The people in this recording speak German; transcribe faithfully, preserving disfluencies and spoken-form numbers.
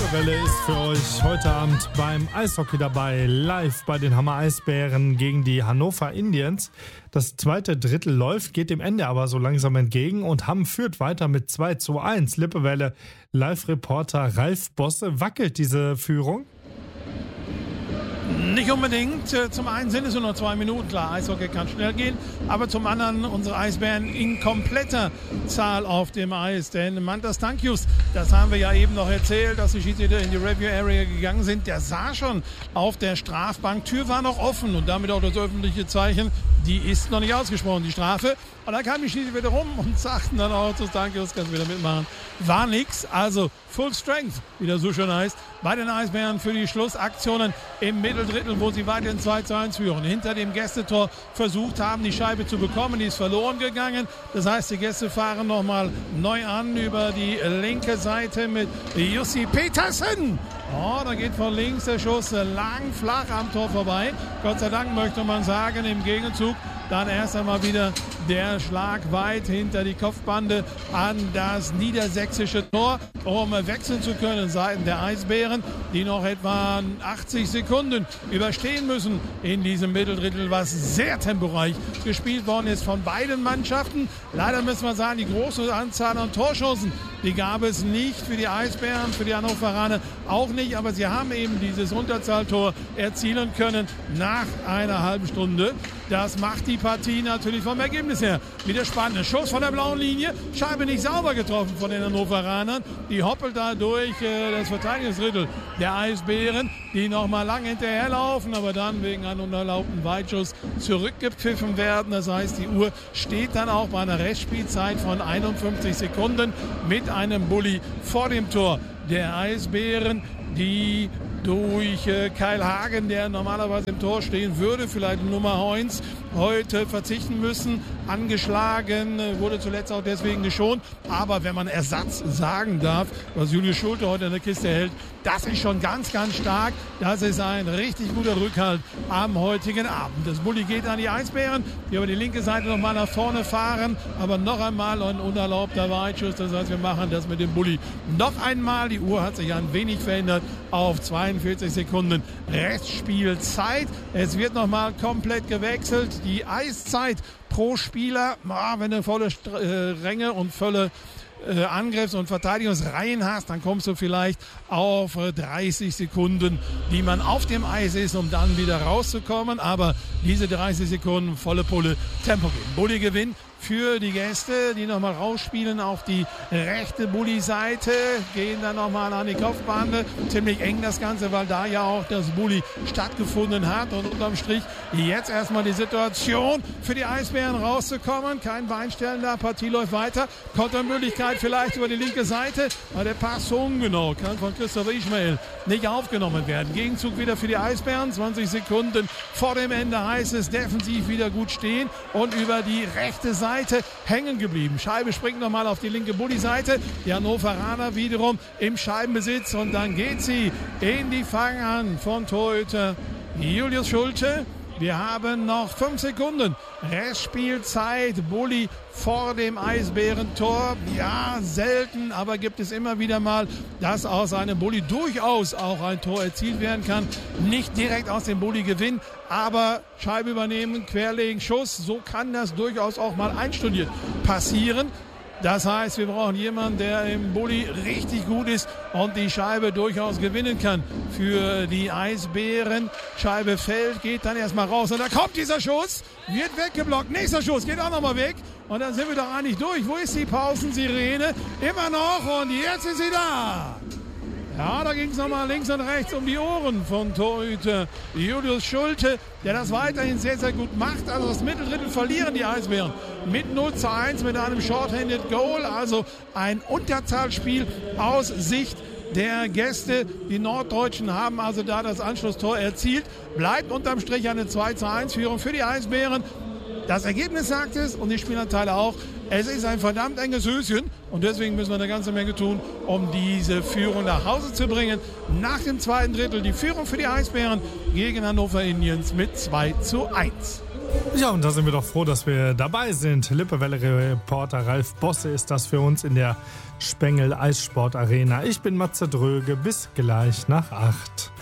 Lippewelle ist für euch heute Abend beim Eishockey dabei, live bei den Hammer Eisbären gegen die Hannover Indians. Das zweite Drittel läuft, geht dem Ende aber so langsam entgegen und Hamm führt weiter mit zwei zu eins. Lippewelle Live-Reporter Ralf Bosse, wackelt diese Führung? Nicht unbedingt. Zum einen sind es nur noch zwei Minuten. Klar, Eishockey kann schnell gehen. Aber zum anderen unsere Eisbären in kompletter Zahl auf dem Eis. Denn Mantas Stankius, das haben wir ja eben noch erzählt, dass die Schiedsrichter in die Review-Area gegangen sind. Der sah schon auf der Strafbank. Tür war noch offen und damit auch das öffentliche Zeichen. Die ist noch nicht ausgesprochen, die Strafe. Und dann kam die Schiedsrichter wieder rum und sagten dann auch zu Stankius, kannst du wieder mitmachen. War nix. Also Full Strength, wie das so schön heißt, bei den Eisbären für die Schlussaktionen im Mitteldrittel, wo sie weiter in zwei zu eins führen. Hinter dem Gästetor versucht haben, die Scheibe zu bekommen. Die ist verloren gegangen. Das heißt, die Gäste fahren nochmal neu an über die linke Seite mit Jussi Petersen. Oh, da geht von links der Schuss lang, flach am Tor vorbei. Gott sei Dank möchte man sagen, im Gegenzug dann erst einmal wieder der Schlag weit hinter die Kopfbande an das niedersächsische Tor, um wechseln zu können seitens der Eisbären, die noch etwa achtzig Sekunden überstehen müssen in diesem Mitteldrittel, was sehr temporeich gespielt worden ist von beiden Mannschaften. Leider müssen wir sagen, die große Anzahl an Torchancen, die gab es nicht für die Eisbären, für die Hannoveraner auch nicht, aber sie haben eben dieses Unterzahltor erzielen können nach einer halben Stunde. Das macht die Partie natürlich vom Ergebnis her wieder spannend. Schuss von der blauen Linie, Scheibe nicht sauber getroffen von den Hannoveranern. Die hoppelt da durch äh, das Verteidigungsdrittel der Eisbären, die nochmal lang hinterherlaufen, aber dann wegen einem unerlaubten Weitschuss zurückgepfiffen werden. Das heißt, die Uhr steht dann auch bei einer Restspielzeit von einundfünfzig Sekunden mit einem Bulli vor dem Tor der Eisbären, die durch äh, Kyle Hagen, der normalerweise im Tor stehen würde, vielleicht Nummer eins, heute verzichten müssen. Angeschlagen, äh, wurde zuletzt auch deswegen geschont. Aber wenn man Ersatz sagen darf, was Julius Schulte heute in der Kiste hält, das ist schon ganz, ganz stark. Das ist ein richtig guter Rückhalt am heutigen Abend. Das Bulli geht an die Eisbären, die über die linke Seite nochmal nach vorne fahren. Aber noch einmal ein unerlaubter Weitschuss. Das heißt, wir machen das mit dem Bulli noch einmal. Die Uhr hat sich ein wenig verändert auf zweiundvierzig Sekunden Restspielzeit. Es wird nochmal komplett gewechselt. Die Eiszeit pro Spieler, wenn du volle Ränge und volle äh, Angriffs- und Verteidigungsreihen hast, dann kommst du vielleicht auf äh, dreißig Sekunden, die man auf dem Eis ist, um dann wieder rauszukommen. Aber diese dreißig Sekunden volle Pulle Tempo geben. Bulli gewinnt für die Gäste, die nochmal rausspielen auf die rechte Bulli-Seite, gehen dann nochmal an die Kopfbande. Ziemlich eng das Ganze, weil da ja auch das Bulli stattgefunden hat. Und unterm Strich jetzt erstmal die Situation für die Eisbären rauszukommen. Kein Beinstellen da, Partie läuft weiter. Kontermöglichkeit vielleicht über die linke Seite. Aber der Pass ungenau kann von Christopher Ismail nicht aufgenommen werden. Gegenzug wieder für die Eisbären. zwanzig Sekunden vor dem Ende heißt es defensiv wieder gut stehen und über die rechte Seite hängen geblieben. Scheibe springt nochmal auf die linke Bulli-Seite. Die Hannoveraner wiederum im Scheibenbesitz und dann geht sie in die Fanghand von Torhüter Julius Schulte. Wir haben noch fünf Sekunden Restspielzeit. Bulli vor dem Eisbärentor. Ja, selten, aber gibt es immer wieder mal, dass aus einem Bulli durchaus auch ein Tor erzielt werden kann. Nicht direkt aus dem Bulli gewinnen, aber Scheibe übernehmen, querlegen, Schuss. So kann das durchaus auch mal einstudiert passieren. Das heißt, wir brauchen jemanden, der im Bulli richtig gut ist und die Scheibe durchaus gewinnen kann für die Eisbären. Scheibe fällt, geht dann erstmal raus und da kommt dieser Schuss, wird weggeblockt. Nächster Schuss, geht auch nochmal weg und dann sind wir doch eigentlich durch. Wo ist die Pausensirene? Immer noch und jetzt ist sie da. Ja, da ging es nochmal links und rechts um die Ohren von Torhüter Julius Schulte, der das weiterhin sehr, sehr gut macht. Also das Mitteldrittel verlieren die Eisbären mit null zu eins mit einem Short-Handed Goal. Also ein Unterzahlspiel aus Sicht der Gäste. Die Norddeutschen haben also da das Anschlusstor erzielt. Bleibt unterm Strich eine zwei zu eins Führung für die Eisbären. Das Ergebnis sagt es und die Spielanteile auch. Es ist ein verdammt enges Höschen und deswegen müssen wir eine ganze Menge tun, um diese Führung nach Hause zu bringen. Nach dem zweiten Drittel die Führung für die Eisbären gegen Hannover Indians mit zwei zu eins. Ja, und da sind wir doch froh, dass wir dabei sind. Lippewelle-Reporter Ralf Bosse ist das für uns in der Spengel Eissport Arena. Ich bin Matze Dröge, bis gleich nach acht.